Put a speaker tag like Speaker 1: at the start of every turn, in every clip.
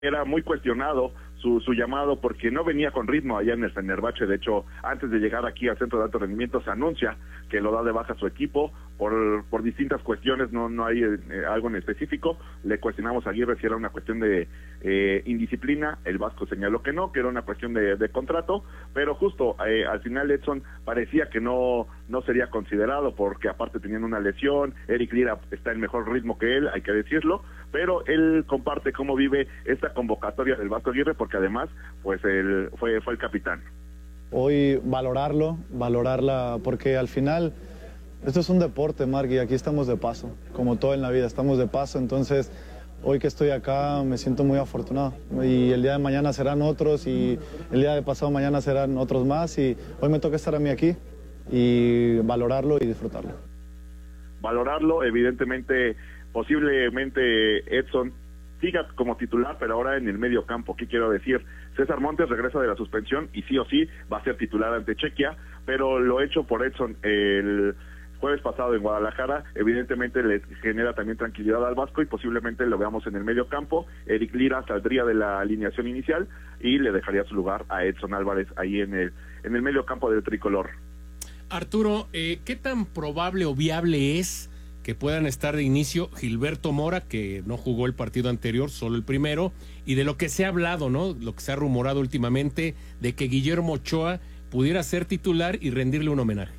Speaker 1: era muy cuestionado su llamado porque no venía con ritmo allá en el Fenerbahce. De hecho, antes de llegar aquí al centro de alto rendimiento se anuncia que lo da de baja su equipo por distintas cuestiones, no hay algo en específico. Le cuestionamos a Aguirre si era una cuestión de indisciplina, el vasco señaló que no, que era una cuestión de contrato, pero justo al final Edson parecía que no sería considerado porque aparte tenían una lesión. Eric Lira está en mejor ritmo que él, hay que decirlo, pero él comparte cómo vive esta convocatoria del Vasco Aguirre porque además pues él fue el capitán.
Speaker 2: Hoy valorarla, porque al final esto es un deporte, Marc, y aquí estamos de paso, como todo en la vida, estamos de paso. Entonces hoy que estoy acá me siento muy afortunado, y el día de mañana serán otros, y el día de pasado mañana serán otros más, y hoy me toca estar a mí aquí y valorarlo y disfrutarlo.
Speaker 1: Valorarlo, evidentemente, posiblemente Edson siga como titular, pero ahora en el medio campo. ¿Qué quiero decir? César Montes regresa de la suspensión y sí o sí va a ser titular ante Chequia, pero lo hecho por Edson el jueves pasado en Guadalajara, evidentemente le genera también tranquilidad al Vasco y posiblemente lo veamos en el medio campo. Eric Lira saldría de la alineación inicial y le dejaría su lugar a Edson Álvarez ahí en el medio campo del tricolor.
Speaker 3: Arturo, ¿qué tan probable o viable es que puedan estar de inicio Gilberto Mora, que no jugó el partido anterior, solo el primero, y de lo que se ha hablado, ¿no? Lo que se ha rumorado últimamente, de que Guillermo Ochoa pudiera ser titular y rendirle un homenaje?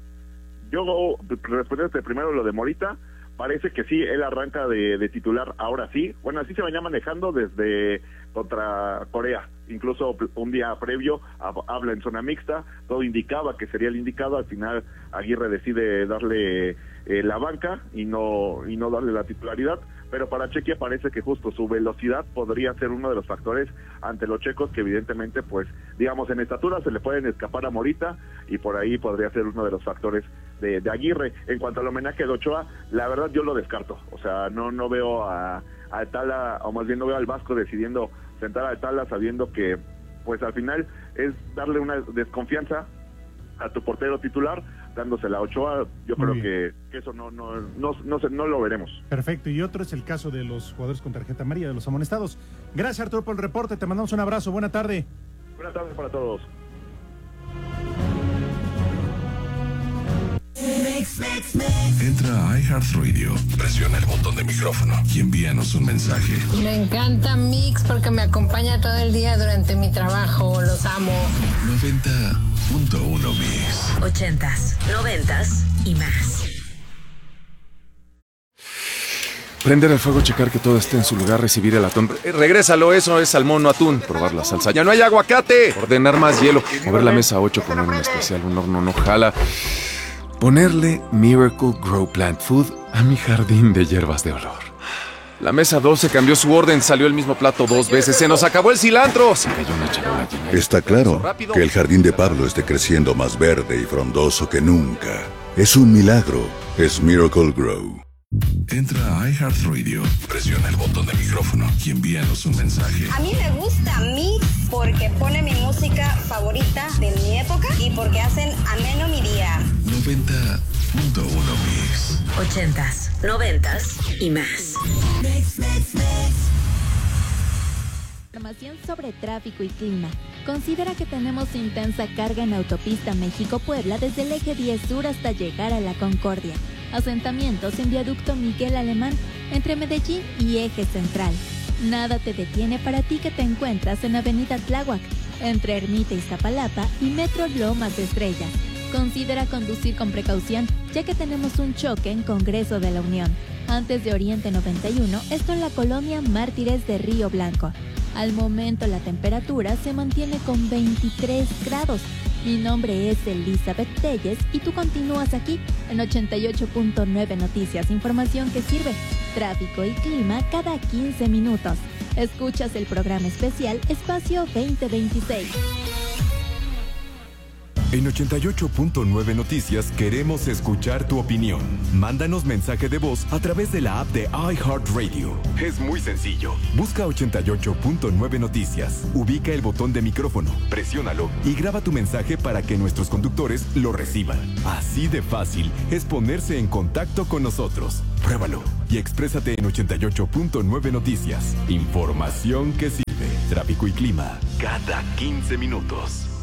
Speaker 1: Yo, respondiéndote primero lo de Morita, parece que sí, él arranca de titular ahora sí. Bueno, así se venía manejando desde contra Corea. Incluso un día previo habla en zona mixta, todo indicaba que sería el indicado. Al final Aguirre decide darle la banca y no darle la titularidad, pero para Chequia parece que justo su velocidad podría ser uno de los factores ante los checos, que evidentemente pues digamos en estatura se le pueden escapar a Morita, y por ahí podría ser uno de los factores de Aguirre. En cuanto al homenaje de Ochoa, la verdad yo lo descarto, o sea, no veo a Tala, o más bien no veo al Vasco decidiendo sentar a Tala sabiendo que pues al final es darle una desconfianza a tu portero titular, dándosela a Ochoa. Yo creo que eso no lo veremos.
Speaker 4: Perfecto, y otro es el caso de los jugadores con tarjeta amarilla, de los amonestados. Gracias, Arturo, por el reporte, te mandamos un abrazo, buena tarde.
Speaker 1: Buena tarde para todos.
Speaker 5: Entra a iHeartRadio, presiona el botón de micrófono y envíanos un mensaje.
Speaker 6: Me encanta Mix porque me acompaña todo el día durante mi trabajo, los amo.
Speaker 5: 90.1 Mix.
Speaker 7: 80s, 90s y más.
Speaker 8: Prender el fuego, checar que todo esté en su lugar, recibir el atún. Regrésalo, eso es salmón o atún. Probar la salsa. ¡Ya no hay aguacate! Ordenar más hielo. Mover la mesa 8, poner un especial, un horno no jala. Ponerle Miracle Grow Plant Food a mi jardín de hierbas de olor. La mesa 12 cambió su orden, salió el mismo plato 2 veces. ¡Se nos acabó el cilantro! Se cayó una charola llena.
Speaker 5: Está claro que el jardín de Pablo esté creciendo más verde y frondoso que nunca. Es un milagro. Es Miracle Grow. Entra a iHeartRadio, presiona el botón de micrófono y envíanos un mensaje.
Speaker 9: A mí me gusta Mix porque pone mi música favorita de mi época y porque hacen ameno mi día.
Speaker 5: 90.1 Mix.
Speaker 7: 80s, 90s y más.
Speaker 10: Información sobre tráfico y clima. Considera que tenemos intensa carga en Autopista México-Puebla desde el eje 10 sur hasta llegar a La Concordia. Asentamientos en viaducto Miguel Alemán entre Medellín y Eje Central. Nada te detiene para ti que te encuentras en Avenida Tláhuac, entre Ermita Iztapalapa y Metro Lomas de Estrella. Considera conducir con precaución, ya que tenemos un choque en Congreso de la Unión, antes de Oriente 91, esto en la colonia Mártires de Río Blanco. Al momento la temperatura se mantiene con 23 grados. Mi nombre es Elizabeth Telles y tú continúas aquí en 88.9 Noticias, información que sirve, tráfico y clima cada 15 minutos. Escuchas el programa especial Espacio 2026.
Speaker 11: En 88.9 Noticias queremos escuchar tu opinión. Mándanos mensaje de voz a través de la app de iHeartRadio. Es muy sencillo. Busca 88.9 Noticias. Ubica el botón de micrófono, presiónalo y graba tu mensaje para que nuestros conductores lo reciban. Así de fácil es ponerse en contacto con nosotros. Pruébalo y exprésate en 88.9 Noticias. Información que sirve. Tráfico y clima cada 15 minutos.